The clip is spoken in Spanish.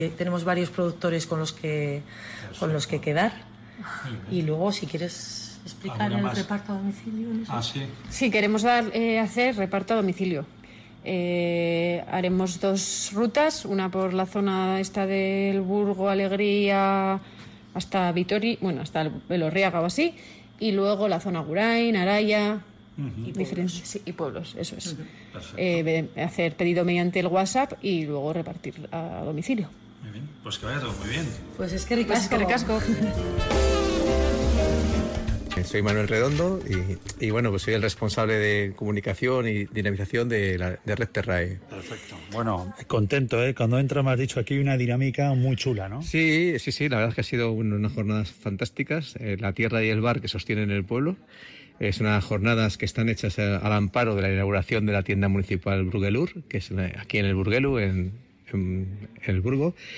Tenemos varios productores con los que quedar. Y luego, si quieres explicar el reparto a domicilio. ¿No? Ah, sí. Sí, queremos hacer reparto a domicilio. Haremos 2 rutas, una por la zona esta del Burgo, Alegría, hasta Vitoria, bueno, hasta Elorriaga o así, y luego la zona Agurain, Araya, y pueblos, eso es. Hacer pedido mediante el WhatsApp y luego repartir a domicilio. Muy bien, pues que vaya todo muy bien. Pues es que ricasco. Soy Manuel Redondo y bueno, pues soy el responsable de comunicación y dinamización de Red Terrae. Perfecto. Bueno, contento, ¿eh? Cuando entro me has dicho aquí una dinámica muy chula, ¿no? Sí, la verdad es que ha sido unas jornadas fantásticas. La tierra y el bar que sostienen el pueblo. Es unas jornadas que están hechas al amparo de la inauguración de la tienda municipal Brugelur, que es aquí en el Burguelu, en el Burgo.